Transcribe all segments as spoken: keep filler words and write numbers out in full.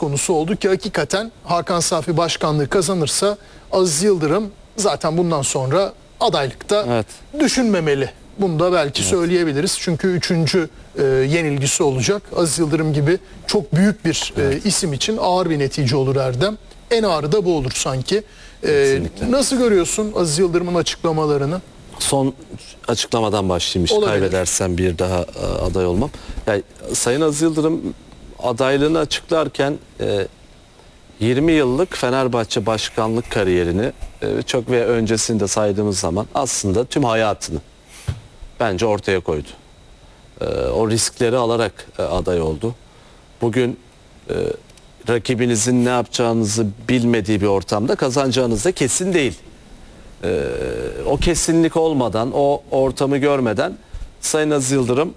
konusu oldu ki hakikaten Hakan Safi başkanlığı kazanırsa Aziz Yıldırım zaten bundan sonra adaylıkta Evet. düşünmemeli. Bunu da belki evet. söyleyebiliriz. Çünkü üçüncü e, yenilgisi olacak. Aziz Yıldırım gibi çok büyük bir evet. e, isim için ağır bir netice olur Erdem. En ağırı da bu olur sanki. E, nasıl görüyorsun Aziz Yıldırım'ın açıklamalarını? Son açıklamadan başlayayım. İşte kaybedersem bir daha e, aday olmam. Yani Sayın Aziz Yıldırım adaylığını açıklarken e, yirmi yıllık Fenerbahçe başkanlık kariyerini e, çok ve öncesinde saydığımız zaman aslında tüm hayatını bence ortaya koydu. E, o riskleri alarak e, aday oldu. Bugün e, rakibinizin ne yapacağınızı bilmediği bir ortamda kazanacağınız da kesin değil. E, o kesinlik olmadan, o ortamı görmeden Sayın Aziz Yıldırım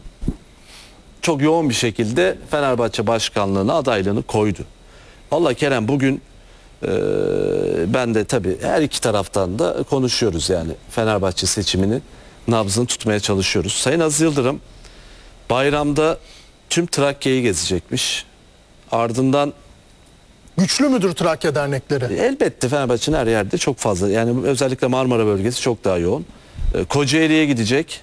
çok yoğun bir şekilde Fenerbahçe başkanlığına adaylığını koydu. Vallahi Kerem bugün e, ben de tabii her iki taraftan da konuşuyoruz yani Fenerbahçe seçimini nabzını tutmaya çalışıyoruz. Sayın Aziz Yıldırım bayramda tüm Trakya'yı gezecekmiş. Ardından güçlü müdür Trakya dernekleri? Elbette Fenerbahçe'nin her yerde çok fazla. Yani özellikle Marmara bölgesi çok daha yoğun. E, Kocaeli'ye gidecek.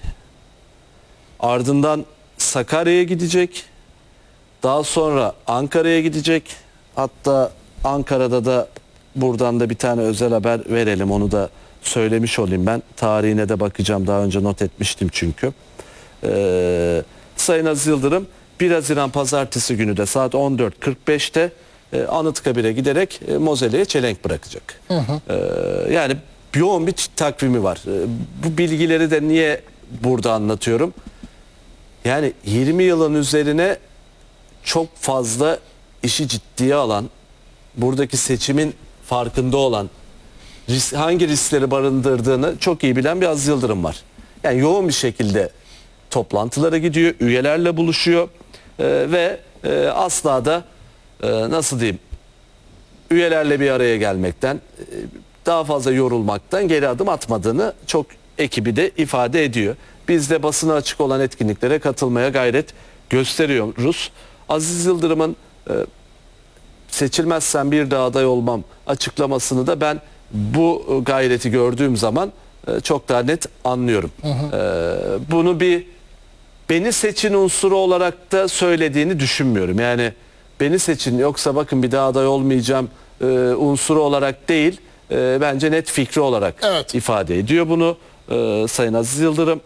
Ardından Sakarya'ya gidecek. Daha sonra Ankara'ya gidecek. Hatta Ankara'da da buradan da bir tane özel haber verelim. Onu da söylemiş olayım ben. Tarihine de bakacağım. Daha önce not etmiştim çünkü. Ee, Sayın Aziz Yıldırım bir Haziran Pazartesi günü de saat on dört kırk beşte e, Anıtkabir'e giderek e, Mozele'ye çelenk bırakacak. Hı hı. Ee, yani yoğun bir takvimi var. Ee, bu bilgileri de niye burada anlatıyorum? Yani yirmi yılın üzerine çok fazla işi ciddiye alan, buradaki seçimin farkında olan, risk, hangi riskleri barındırdığını çok iyi bilen bir Aziz Yıldırım var. Yani yoğun bir şekilde toplantılara gidiyor, üyelerle buluşuyor e, ve e, asla da e, nasıl diyeyim, üyelerle bir araya gelmekten, e, daha fazla yorulmaktan geri adım atmadığını çok ekibi de ifade ediyor. Biz de basına açık olan etkinliklere katılmaya gayret gösteriyoruz. Aziz Yıldırım'ın e, seçilmezsem bir daha aday olmam açıklamasını da ben bu gayreti gördüğüm zaman e, çok daha net anlıyorum. Hı hı. E, bunu bir beni seçin unsuru olarak da söylediğini düşünmüyorum. Yani beni seçin yoksa bakın bir daha aday olmayacağım e, unsuru olarak değil, e, bence net fikri olarak evet. ifade ediyor bunu e, Sayın Aziz Yıldırım.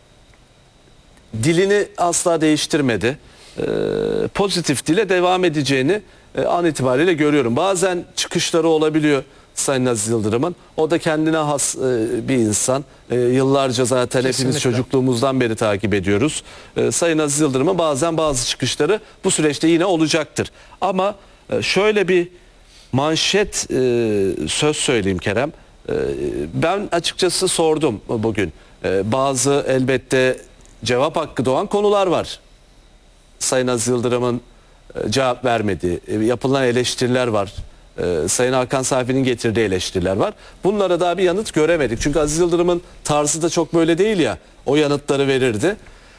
Dilini asla değiştirmedi. Ee, pozitif dile devam edeceğini e, an itibariyle görüyorum. Bazen çıkışları olabiliyor Sayın Aziz Yıldırım'ın. O da kendine has e, bir insan. E, yıllarca zaten Kesinlikle. hepimiz çocukluğumuzdan beri takip ediyoruz. E, Sayın Aziz Yıldırım'ın bazen bazı çıkışları bu süreçte yine olacaktır. Ama e, şöyle bir manşet e, söz söyleyeyim Kerem. E, ben açıkçası sordum bugün. E, bazı elbette cevap hakkı doğan konular var. Sayın Aziz Yıldırım'ın cevap vermediği, yapılan eleştiriler var. Sayın Hakan Safi'nin getirdiği eleştiriler var. Bunlara daha bir yanıt göremedik. Çünkü Aziz Yıldırım'ın tarzı da çok böyle değil ya. O yanıtları verirdi.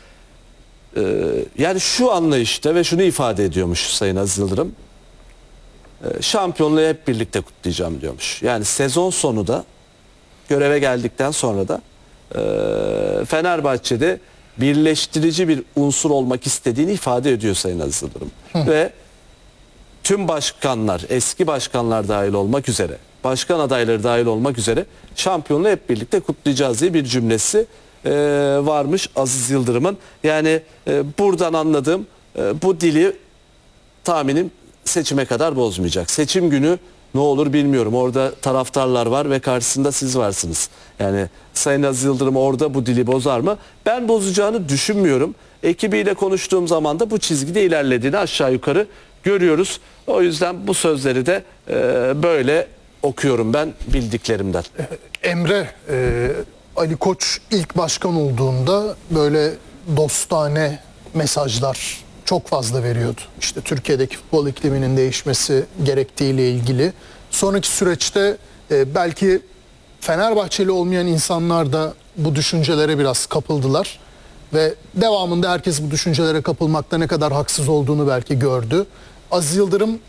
Yani şu anlayışta ve şunu ifade ediyormuş Sayın Aziz Yıldırım. Şampiyonluğu hep birlikte kutlayacağım diyormuş. Yani sezon sonu da göreve geldikten sonra da Fenerbahçe'de birleştirici bir unsur olmak istediğini ifade ediyor Sayın Aziz Yıldırım. Hı. Ve tüm başkanlar, eski başkanlar dahil olmak üzere, başkan adayları dahil olmak üzere şampiyonluğu hep birlikte kutlayacağız diye bir cümlesi e, varmış Aziz Yıldırım'ın. Yani e, buradan anladığım e, bu dili tahminim seçime kadar bozmayacak. Seçim günü ne olur bilmiyorum. Orada taraftarlar var ve karşısında siz varsınız. Yani Sayın Aziz Yıldırım orada bu dili bozar mı? Ben bozacağını düşünmüyorum. Ekibiyle konuştuğum zaman da bu çizgide ilerlediğini aşağı yukarı görüyoruz. O yüzden bu sözleri de e, böyle okuyorum ben bildiklerimden. Emre, e, Ali Koç ilk başkan olduğunda böyle dostane mesajlar çok fazla veriyordu. İşte Türkiye'deki futbol ikliminin değişmesi gerektiğiyle ilgili. Sonraki süreçte e, belki Fenerbahçeli olmayan insanlar da bu düşüncelere biraz kapıldılar. Ve devamında herkes bu düşüncelere kapılmakta ne kadar haksız olduğunu belki gördü. Aziz Yıldırım